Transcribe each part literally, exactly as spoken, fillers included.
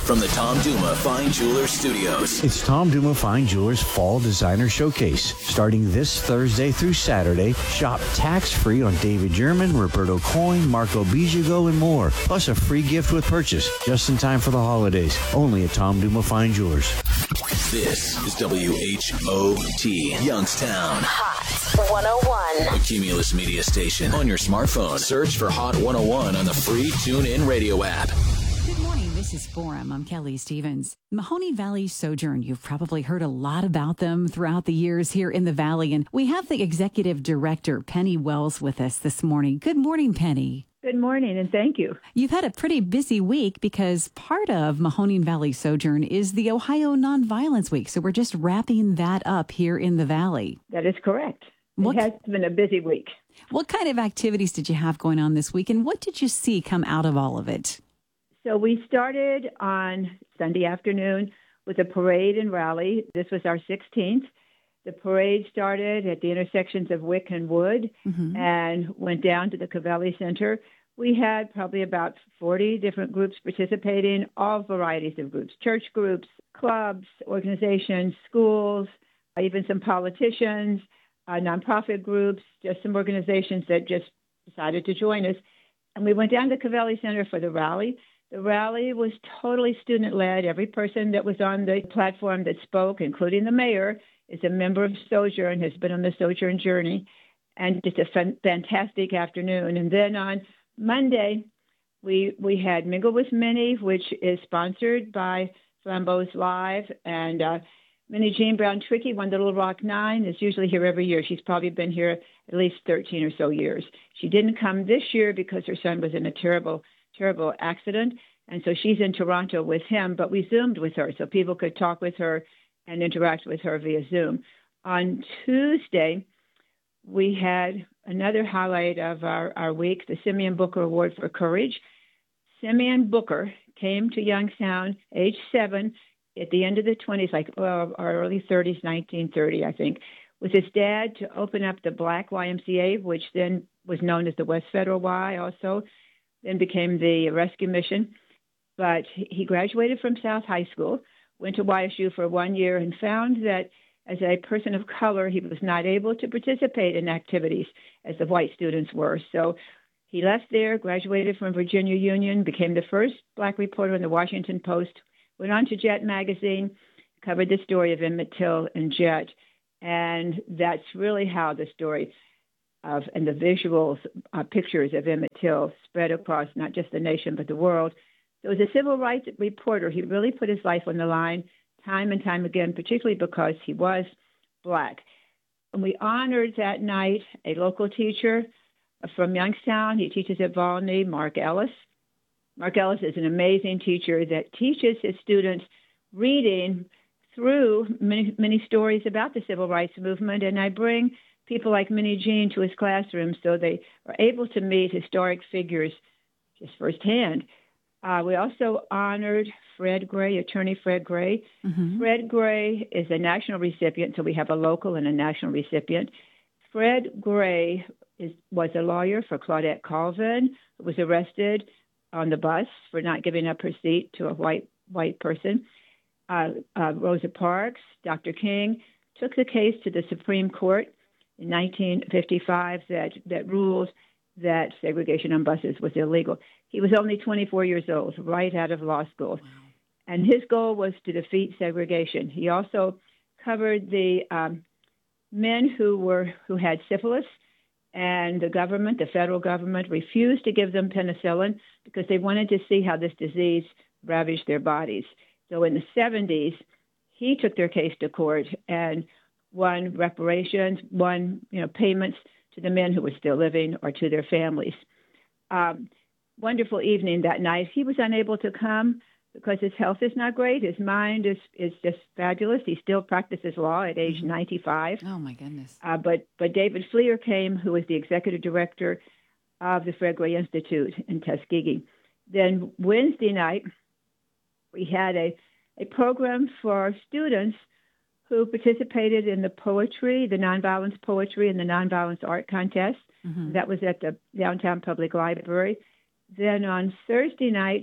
from the Tom Duma Fine Jewelers Studios. It's Tom Duma Fine Jewelers Fall Designer Showcase. Starting this Thursday through Saturday, shop tax-free on David German, Roberto Coin, Marco Bijago, and more. Plus a free gift with purchase, just in time for the holidays. Only at Tom Duma Fine Jewelers. This is W H O T, Youngstown. Hot one oh one. A Cumulus Media Station. On your smartphone, search for Hot one oh one on the free TuneIn Radio app. Good morning. This is Forum. I'm Kelly Stevens. Mahoney Valley Sojourn. You've probably heard a lot about them throughout the years here in the Valley. And we have the executive director, Penny Wells, with us this morning. Good morning, Penny. Good morning, and thank you. You've had a pretty busy week because part of Mahoning Valley Sojourn is the Ohio Nonviolence Week. So we're just wrapping that up here in the Valley. That is correct. What, it has been a busy week. What kind of activities did you have going on this week, and what did you see come out of all of it? So we started on Sunday afternoon with a parade and rally. This was our sixteenth. The parade started at the intersections of Wick and Wood mm-hmm. and went down to the Covelli Center. We had probably about forty different groups participating, all varieties of groups, church groups, clubs, organizations, schools, even some politicians, uh, nonprofit groups, just some organizations that just decided to join us. And we went down to the Covelli Center for the rally. The rally was totally student-led. Every person that was on the platform that spoke, including the mayor, is a member of Sojourn, has been on the Sojourn journey, and just a fan- fantastic afternoon. And then on Monday, we we had Mingle with Minnie, which is sponsored by Flambeau's Live, and uh, Minnie Jean Brown Trickey, One Little Rock Nine, is usually here every year. She's probably been here at least thirteen or so years. She didn't come this year because her son was in a terrible, terrible accident, and so she's in Toronto with him, but we Zoomed with her so people could talk with her and interact with her via Zoom. On Tuesday, we had another highlight of our, our week, the Simeon Booker Award for Courage. Simeon Booker came to Youngstown, age seven, at the end of the twenties, like well, our early thirties, nineteen thirty, I think, with his dad to open up the Black Y M C A, which then was known as the West Federal Y also, then became the Rescue Mission. But he graduated from South High School, went to Y S U for one year, and found that as a person of color, he was not able to participate in activities as the white students were. So he left there, graduated from Virginia Union, became the first Black reporter in the Washington Post, went on to Jet magazine, covered the story of Emmett Till and Jet. And that's really how the story of and the visuals, uh, pictures of Emmett Till spread across not just the nation, but the world. So as a civil rights reporter, he really put his life on the line time and time again, particularly because he was Black. And we honored that night a local teacher from Youngstown. He teaches at Volney, Mark Ellis. Mark Ellis is an amazing teacher that teaches his students reading through many, many stories about the civil rights movement. And I bring people like Minnie Jean to his classroom so they are able to meet historic figures just firsthand. Uh, we also honored Fred Gray, attorney Fred Gray. Mm-hmm. Fred Gray is a national recipient, so we have a local and a national recipient. Fred Gray is, was a lawyer for Claudette Colvin, who was arrested on the bus for not giving up her seat to a white white person. Uh, uh, Rosa Parks, Doctor King, took the case to the Supreme Court in nineteen fifty-five that, that ruled that segregation on buses was illegal. He was only twenty-four years old, right out of law school. Wow. And his goal was to defeat segregation. He also covered the um, men who were who had syphilis, and the government, the federal government, refused to give them penicillin because they wanted to see how this disease ravaged their bodies. So in the seventies, he took their case to court and won reparations, won you know payments to the men who were still living or to their families. Um, wonderful evening that night. He was unable to come because his health is not great. His mind is, is just fabulous. He still practices law at age mm-hmm. ninety-five. Oh, my goodness. Uh, but, but David Fleer came, who is the executive director of the Fred Gray Institute in Tuskegee. Then Wednesday night, we had a, a program for students who participated in the poetry, the nonviolence poetry, and the nonviolence art contest. Mm-hmm. That was at the Downtown Public Library. Then on Thursday night,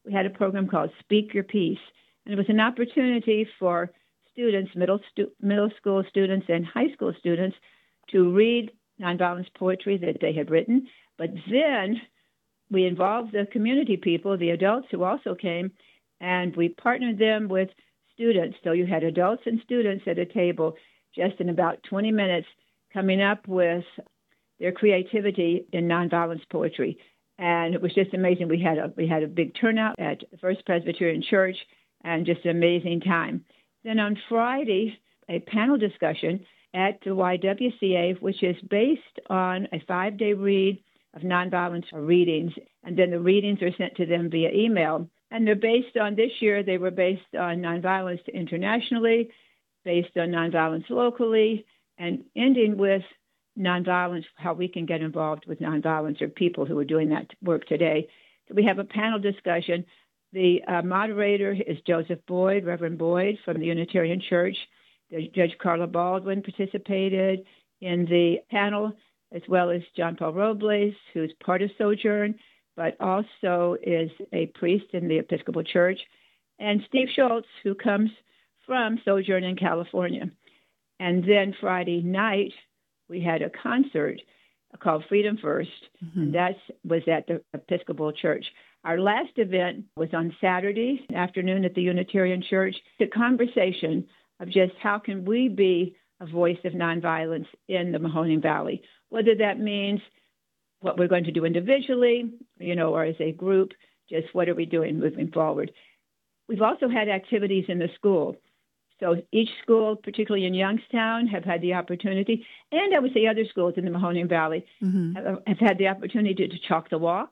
we had a program called Speak Your Piece. And it was an opportunity for students, middle, stu- middle school students and high school students, to read nonviolence poetry that they had written. But then we involved the community people, the adults who also came, and we partnered them with students. So you had adults and students at a table just in about twenty minutes coming up with their creativity in nonviolence poetry. And it was just amazing. We had a, we had a big turnout at the First Presbyterian Church and just an amazing time. Then on Friday, a panel discussion at the Y W C A, which is based on a five-day read of nonviolence readings. And then the readings are sent to them via email. And they're based on, this year, they were based on nonviolence internationally, based on nonviolence locally, and ending with nonviolence, how we can get involved with nonviolence or people who are doing that work today. So we have a panel discussion. The uh, moderator is Joseph Boyd, Reverend Boyd from the Unitarian Church. The Judge Carla Baldwin participated in the panel, as well as John Paul Robles, who's part of Sojourn, but also is a priest in the Episcopal Church, and Steve Schultz, who comes from Sojourn in California. And then Friday night, we had a concert called Freedom First, mm-hmm. and that was at the Episcopal Church. Our last event was on Saturday afternoon at the Unitarian Church, a conversation of just how can we be a voice of nonviolence in the Mahoning Valley, whether that means what we're going to do individually, you know, or as a group, just what are we doing moving forward. We've also had activities in the school. So each school, particularly in Youngstown, have had the opportunity, and I would say other schools in the Mahoning Valley, mm-hmm. have, have had the opportunity to, to chalk the walk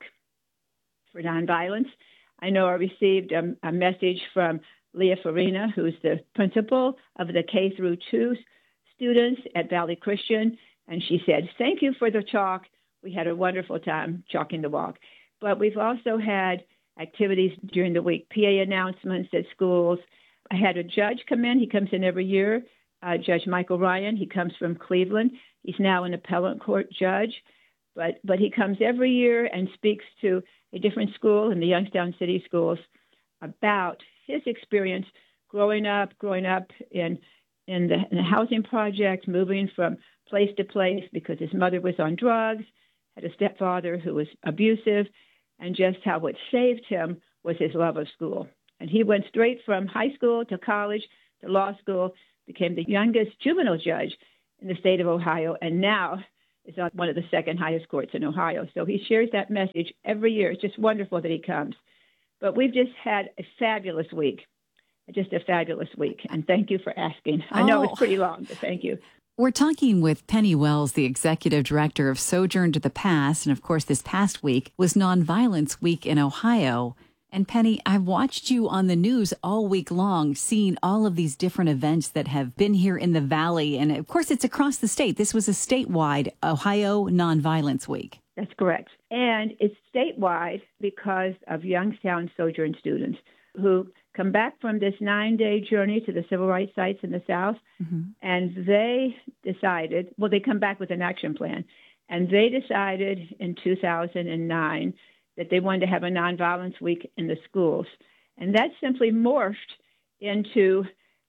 for nonviolence. I know I received a, a message from Leah Farina, who's the principal of the K through two students at Valley Christian, and she said, thank you for the chalk. We had a wonderful time chalking the walk. But we've also had activities during the week, P A announcements at schools. I had a judge come in. He comes in every year, uh, Judge Michael Ryan. He comes from Cleveland. He's now an appellate court judge, but but he comes every year and speaks to a different school in the Youngstown City Schools about his experience growing up, growing up in in the, in the housing project, moving from place to place because his mother was on drugs, had a stepfather who was abusive, and just how what saved him was his love of school. And he went straight from high school to college to law school, became the youngest juvenile judge in the state of Ohio, and now is on one of the second highest courts in Ohio. So he shares that message every year. It's just wonderful that he comes. But we've just had a fabulous week, just a fabulous week. And thank you for asking. I know oh. it's pretty long, but thank you. We're talking with Penny Wells, the executive director of Sojourn to the Past. And of course, this past week was Nonviolence Week in Ohio. And Penny, I've watched you on the news all week long, seeing all of these different events that have been here in the Valley. And of course, it's across the state. This was a statewide Ohio Nonviolence Week. That's correct. And it's statewide because of Youngstown Sojourn students who come back from this nine-day journey to the civil rights sites in the South. Mm-hmm. And they decided, well, they come back with an action plan. And they decided in two thousand nine that they wanted to have a nonviolence week in the schools. And that simply morphed into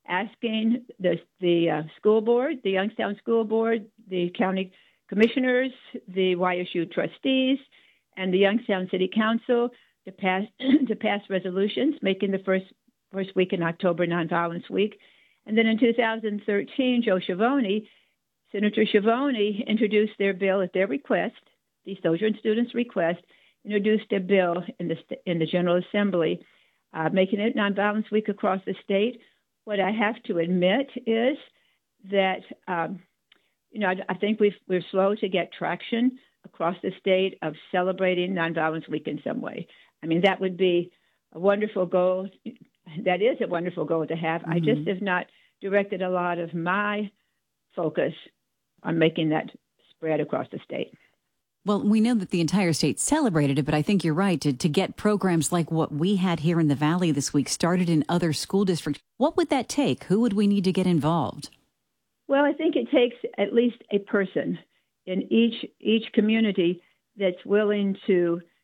asking the, the uh, school board, the Youngstown School Board, the county commissioners, the Y S U trustees, and the Youngstown City Council to pass to pass resolutions, making the first first week in October Nonviolence Week. And then in two thousand thirteen, Joe Schiavone, Senator Schiavone, introduced their bill at their request, the Sojourn students' request, introduced a bill in the in the General Assembly, uh, making it Nonviolence Week across the state. What I have to admit is that um, you know I, I think we've, we're slow to get traction across the state of celebrating Nonviolence Week in some way. I mean, that would be a wonderful goal. That is a wonderful goal to have. Mm-hmm. I just have not directed a lot of my focus on making that spread across the state. Well, we know that the entire state celebrated it, but I think you're right. To, to get programs like what we had here in the Valley this week started in other school districts, what would that take? Who would we need to get involved? Well, I think it takes at least a person in each each community that's willing to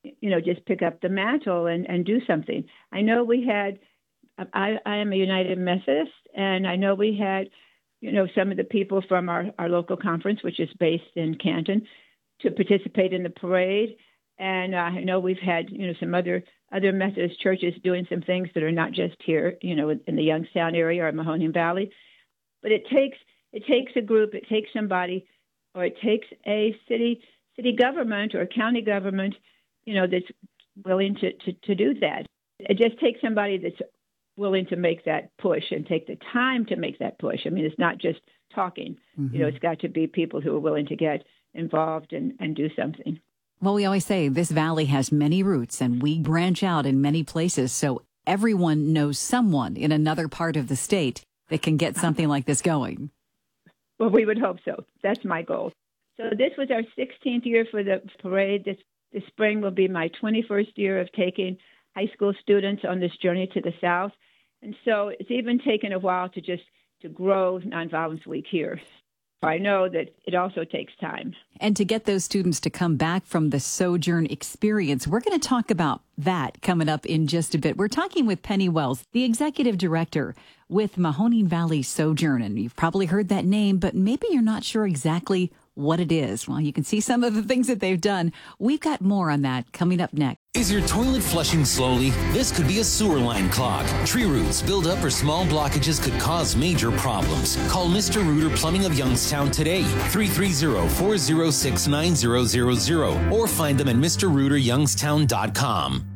you know, just pick up the mantle and, and do something. I know we had, I, I am a United Methodist, and I know we had, you know, some of the people from our, our local conference, which is based in Canton, to participate in the parade. And uh, I know we've had, you know, some other other Methodist churches doing some things that are not just here, you know, in the Youngstown area or Mahoning Valley. But it takes it takes a group, it takes somebody, or it takes a city city government or a county government, you know, that's willing to, to, to do that. It just takes somebody that's willing to make that push and take the time to make that push. I mean, it's not just talking. Mm-hmm. You know, it's got to be people who are willing to get involved and, and do something. Well, we always say this valley has many roots and we branch out in many places. So everyone knows someone in another part of the state that can get something like this going. Well, we would hope so. That's my goal. So this was our sixteenth year for the parade. This, this spring will be my twenty-first year of taking high school students on this journey to the South. And so it's even taken a while to just to grow Nonviolence Week here. I know that it also takes time. And to get those students to come back from the Sojourn experience, we're going to talk about that coming up in just a bit. We're talking with Penny Wells, the executive director with Mahoning Valley Sojourn. And you've probably heard that name, but maybe you're not sure exactly what it is. Well, you can see some of the things that they've done. We've got more on that coming up next. Is your toilet flushing slowly? This could be a sewer line clog. Tree roots, buildup, or small blockages could cause major problems. Call Mister Rooter Plumbing of Youngstown today, three three zero, four zero six, nine zero zero zero, or find them at Mister Rooter Youngstown dot com.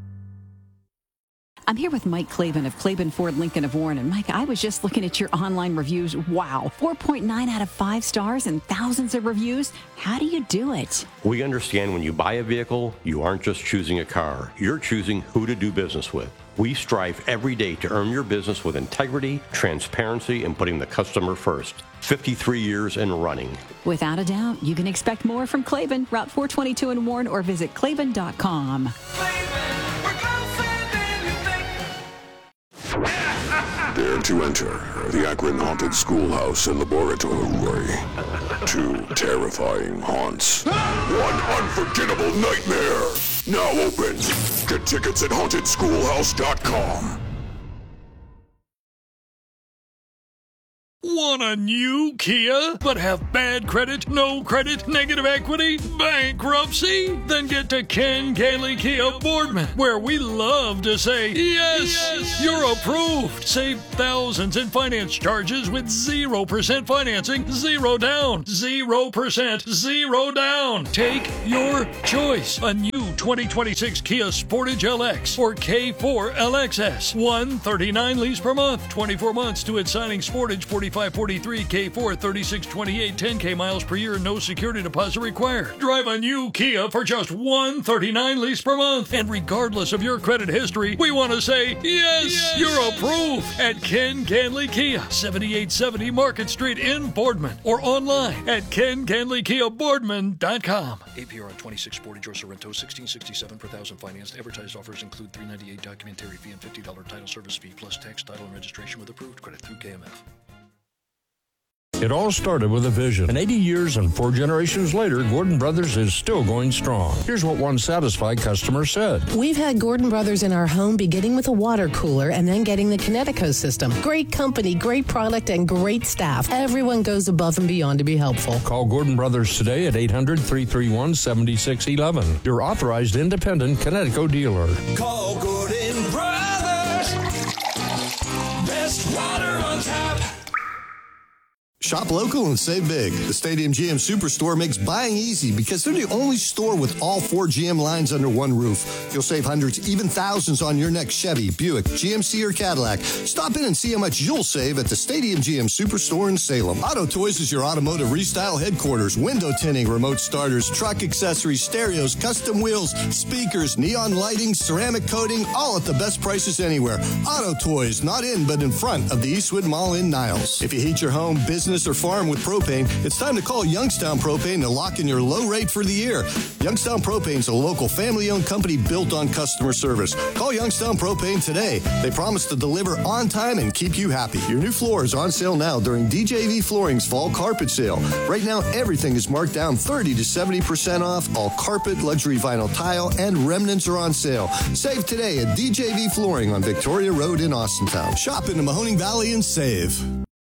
I'm here with Mike Klaban of Klaban Ford Lincoln of Warren. And Mike, I was just looking at your online reviews. Wow, four point nine out of five stars and thousands of reviews. How do you do it? We understand when you buy a vehicle, you aren't just choosing a car. You're choosing who to do business with. We strive every day to earn your business with integrity, transparency, and putting the customer first. fifty-three years and running. Without a doubt, you can expect more from Klaban, Route four twenty-two in Warren, or visit Klaban dot com. Dare to enter the Akron Haunted Schoolhouse and Laboratory. Two terrifying haunts. One unforgettable nightmare. Now open. Get tickets at haunted schoolhouse dot com. Want a new Kia, but have bad credit, no credit, negative equity, bankruptcy? Then get to Ken Gailey Kia Boardman, where we love to say, yes, yes, you're approved. Save thousands in finance charges with zero percent financing, zero down, zero percent, zero down. Take your choice. A new twenty twenty-six Kia Sportage L X or K four L X S. one thirty-nine lease per month, twenty-four months to its signing. Sportage forty-five forty-three, K four thirty-six twenty-eight, ten K miles per year, no security deposit required. Drive a new Kia for just one thirty-nine lease per month. And regardless of your credit history, we want to say, yes, yes, you're approved at Ken Ganley Kia, seventy-eight seventy Market Street in Boardman, or online at ken ganley kia boardman dot com. A P R on twenty-six Sportage or Sorrento, sixteen sixty-seven per thousand financed. Advertised offers include three ninety-eight documentary fee and fifty dollars title service fee plus tax, title, and registration with approved credit through K M F. It all started with a vision. And eighty years and four generations later, Gordon Brothers is still going strong. Here's what one satisfied customer said. We've had Gordon Brothers in our home beginning with a water cooler and then getting the Kinetico system. Great company, great product, and great staff. Everyone goes above and beyond to be helpful. Call Gordon Brothers today at eight hundred, three three one, seven six one one. Your authorized independent Kinetico dealer. Call Gordon Brothers. Best water on tap. Shop local and save big. The Stadium G M Superstore makes buying easy because they're the only store with all four G M lines under one roof. You'll save hundreds, even thousands on your next Chevy, Buick, G M C, or Cadillac. Stop in and see how much you'll save at the Stadium G M Superstore in Salem. Auto Toys is your automotive restyle headquarters. Window tinting, remote starters, truck accessories, stereos, custom wheels, speakers, neon lighting, ceramic coating, all at the best prices anywhere. Auto Toys, not in but in front of the Eastwood Mall in Niles. If you heat your home, business, business or farm with propane, it's time to call Youngstown Propane to lock in your low rate for the year. Youngstown Propane is a local family-owned company built on customer service. Call Youngstown Propane today. They promise to deliver on time and keep you happy. Your new floor is on sale now during D J V Flooring's fall carpet sale. Right now, everything is marked down thirty to seventy percent off. All carpet, luxury vinyl tile, and remnants are on sale. Save today at D J V Flooring on Victoria Road in Austintown. Shop in the Mahoning Valley and save.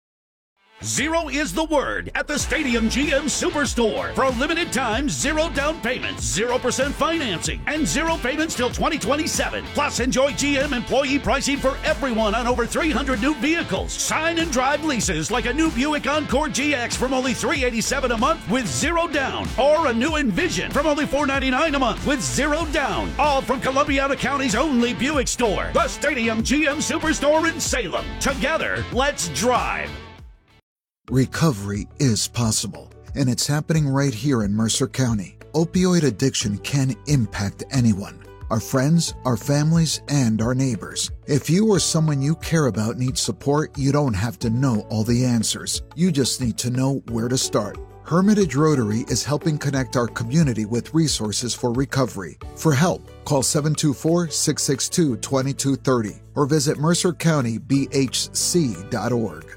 Zero is the word at the Stadium G M Superstore. For a limited time, zero down payments, zero percent financing, and zero payments till twenty twenty-seven. Plus, enjoy G M employee pricing for everyone on over three hundred new vehicles. Sign and drive leases like a new Buick Encore G X from only three hundred eighty-seven dollars a month with zero down. Or a new Envision from only four hundred ninety-nine dollars a month with zero down. All from Columbiana County's only Buick store. The Stadium G M Superstore in Salem. Together, let's drive. Recovery is possible, and it's happening right here in Mercer County. Opioid addiction can impact anyone, our friends, our families, and our neighbors. If you or someone you care about needs support, you don't have to know all the answers. You just need to know where to start. Hermitage Rotary is helping connect our community with resources for recovery. For help, call seven two four, six six two, two two three zero or visit mercer county b h c dot org.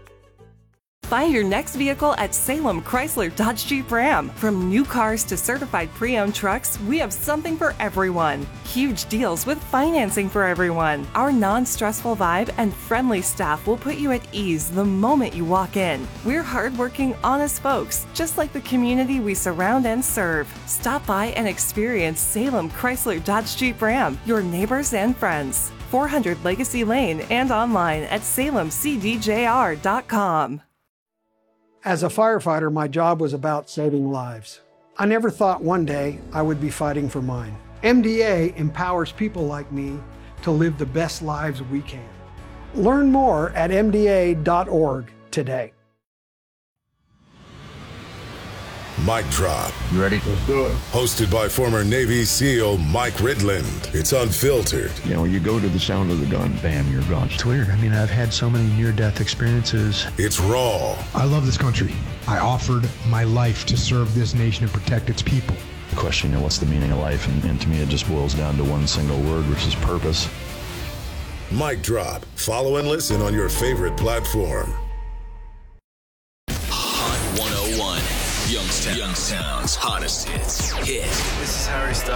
Find your next vehicle at Salem Chrysler Dodge Jeep Ram. From new cars to certified pre-owned trucks, we have something for everyone. Huge deals with financing for everyone. Our non-stressful vibe and friendly staff will put you at ease the moment you walk in. We're hardworking, honest folks, just like the community we surround and serve. Stop by and experience Salem Chrysler Dodge Jeep Ram, your neighbors and friends. four hundred Legacy Lane and online at salem c d j r dot com. As a firefighter, my job was about saving lives. I never thought one day I would be fighting for mine. M D A empowers people like me to live the best lives we can. Learn more at m d a dot org today. Mic Drop. You ready? Let's do it. Hosted by former Navy SEAL Mike Ridland. It's unfiltered. You know, you go to the sound of the gun, bam, you're gone. It's weird. I mean, I've had so many near-death experiences. It's raw. I love this country. I offered my life to serve this nation and protect its people. The question, you know, what's the meaning of life? And, and to me, it just boils down to one single word, which is purpose. Mic Drop. Follow and listen on your favorite platform. Youngstown. Youngstown's hottest hits. Hit. This is Harry Styles.